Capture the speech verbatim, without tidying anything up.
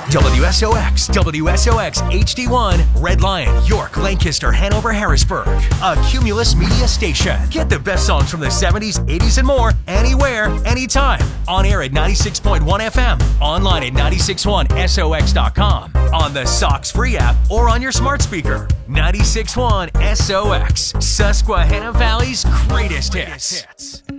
W S O X, W S O X H D one, Red Lion, York, Lancaster, Hanover, Harrisburg. A Cumulus Media station. Get the best songs from the seventies, eighties, and more anywhere, anytime. On air at ninety-six point one F M, online at nine six one S O X dot com, on the Sox free app, or on your smart speaker. ninety-six point one S O X, Susquehanna Valley's greatest hits.